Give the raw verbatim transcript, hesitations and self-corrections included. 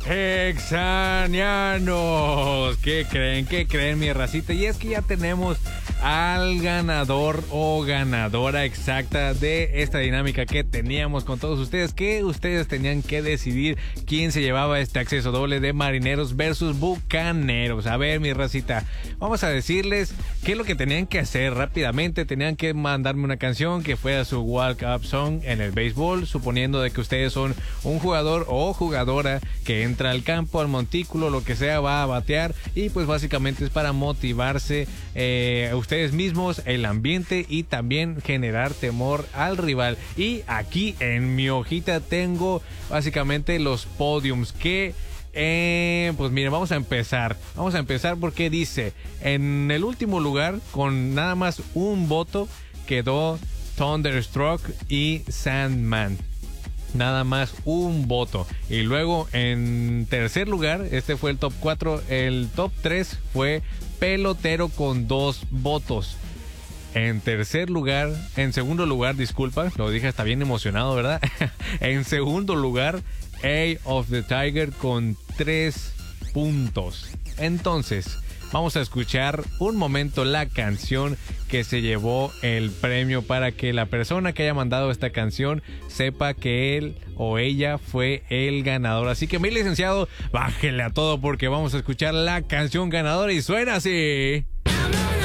Exanianos, ¿qué creen? ¿Qué creen, mi racita? Y es que ya tenemos al ganador o ganadora exacta de esta dinámica que teníamos con todos ustedes, que ustedes tenían que decidir quién se llevaba este acceso doble de Marineros versus Bucaneros. A ver, mi racita, vamos a decirles qué es lo que tenían que hacer rápidamente. Tenían que mandarme una canción que fuera su walk up song en el béisbol, suponiendo de que ustedes son un jugador o jugadora que entra al campo, al montículo, lo que sea, va a batear, y pues básicamente es para motivarse eh, a ustedes mismos, el ambiente, y también generar temor al rival. Y aquí en mi hojita tengo básicamente los podiums que Eh, pues miren, vamos a empezar. Vamos a empezar porque dice: en el último lugar, con nada más un voto, quedó Thunderstruck y Sandman. Nada más un voto. Y luego en tercer lugar, este fue el top cuatro. El top tres fue Pelotero con dos votos. En tercer lugar, en segundo lugar, disculpa, lo dije hasta bien emocionado, ¿verdad? En segundo lugar, Eye of the Tiger con tres puntos. Entonces, vamos a escuchar un momento la canción que se llevó el premio, para que la persona que haya mandado esta canción sepa que él o ella fue el ganador. Así que, mi licenciado, bájele a todo porque vamos a escuchar la canción ganadora y suena así.